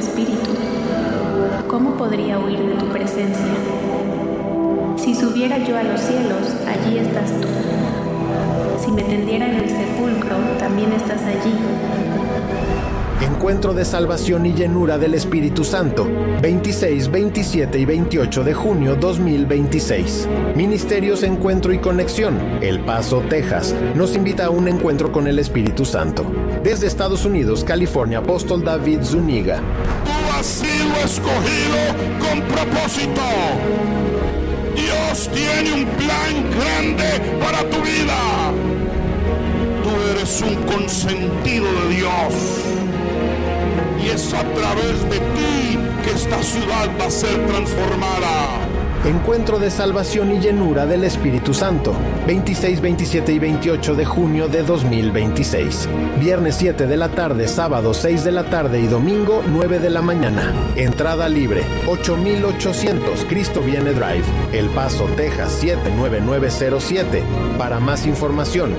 espíritu, ¿cómo podría huir de tu presencia? Si subiera yo a los cielos, allí estás tú. Si me tendiera en el sepulcro, también estás allí. Encuentro de salvación y llenura del Espíritu Santo, 26, 27 y 28 de junio 2026. Ministerios Encuentro y Conexión, El Paso, Texas, nos invita a un encuentro con el Espíritu Santo. Desde Estados Unidos, California, Apóstol David Zúñiga. Tú has sido escogido con propósito. Dios tiene un plan grande para tu vida. Tú eres un consentido de Dios. Y es a través de ti que esta ciudad va a ser transformada. Encuentro de salvación y llenura del Espíritu Santo, 26, 27 y 28 de junio de 2026. Viernes 7 de la tarde, sábado 6 de la tarde y domingo 9 de la mañana. Entrada libre, 8800 Cristo Viene Drive, El Paso, Texas 79907. Para más información,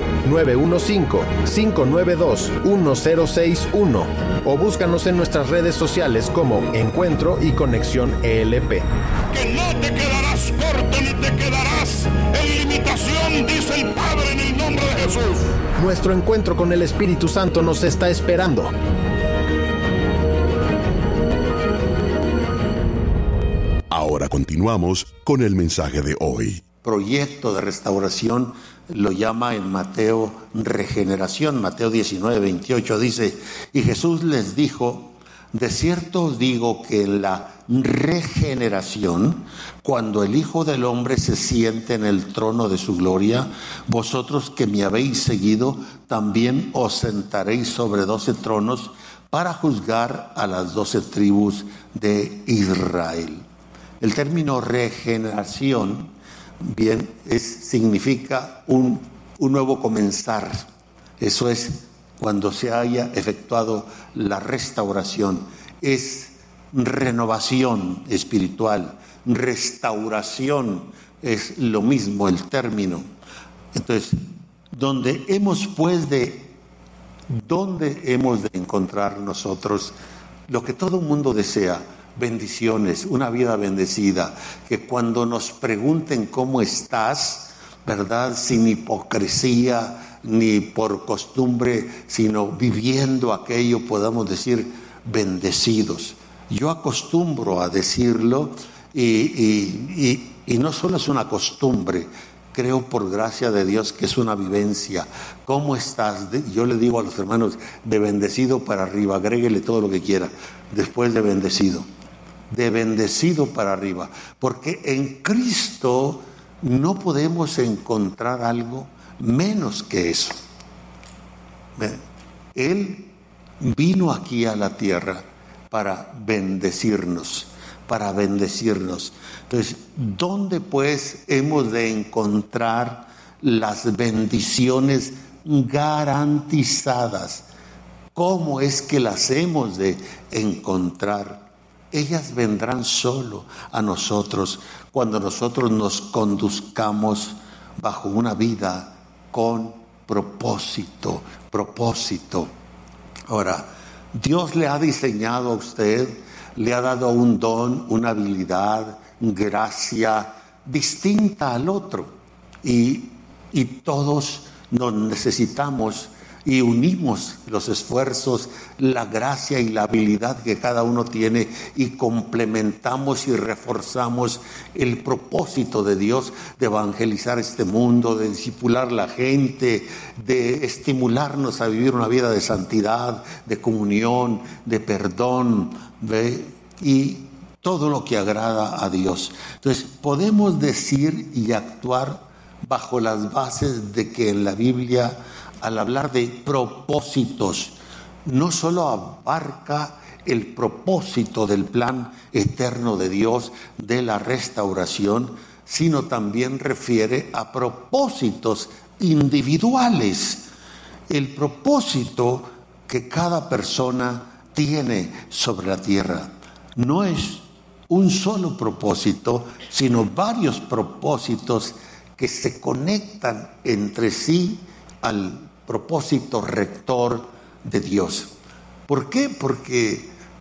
915-592-1061 o búscanos en nuestras redes sociales como Encuentro y Conexión ELP. Que no te quedarás corto ni te quedarás en limitación, dice el Padre, en el nombre de Jesús. Nuestro encuentro con el Espíritu Santo nos está esperando. Ahora continuamos con el mensaje de hoy. Proyecto de restauración lo llama en Mateo regeneración. Mateo 19, 28 dice: y Jesús les dijo: de cierto os digo que en la regeneración, cuando el Hijo del Hombre se siente en el trono de su gloria, vosotros que me habéis seguido, también os sentaréis sobre 12 tronos para juzgar a las 12 tribus de Israel. El término regeneración, bien, significa un nuevo comenzar. Eso es cuando se haya efectuado la restauración. Es renovación espiritual. Restauración es lo mismo el término. Entonces, ¿dónde hemos de encontrar nosotros lo que todo el mundo desea? Bendiciones, una vida bendecida, que cuando nos pregunten cómo estás, ¿verdad? Sin hipocresía ni por costumbre, sino viviendo aquello, podamos decir bendecidos. Yo acostumbro a decirlo y no solo es una costumbre, creo por gracia de Dios que es una vivencia. ¿Cómo estás? Yo le digo a los hermanos, de bendecido para arriba, agréguele todo lo que quiera, después de bendecido para arriba, porque en Cristo no podemos encontrar algo menos que eso. Él vino aquí a la tierra para bendecirnos. Entonces, ¿dónde pues hemos de encontrar las bendiciones garantizadas? ¿Cómo es que las hemos de encontrar? Ellas vendrán solo a nosotros cuando nosotros nos conduzcamos bajo una vida con propósito. Ahora, Dios le ha diseñado a usted, le ha dado un don, una habilidad, gracia distinta al otro. Y todos nos necesitamos y unimos los esfuerzos, la gracia y la habilidad que cada uno tiene y complementamos y reforzamos el propósito de Dios de evangelizar este mundo, de discipular la gente, de estimularnos a vivir una vida de santidad, de comunión, de perdón, y todo lo que agrada a Dios. Entonces, podemos decir y actuar bajo las bases de que en la Biblia, al hablar de propósitos, no solo abarca el propósito del plan eterno de Dios de la restauración, sino también refiere a propósitos individuales. El propósito que cada persona tiene sobre la tierra no es un solo propósito, sino varios propósitos que se conectan entre sí al propósito rector de Dios. ¿Por qué? Porque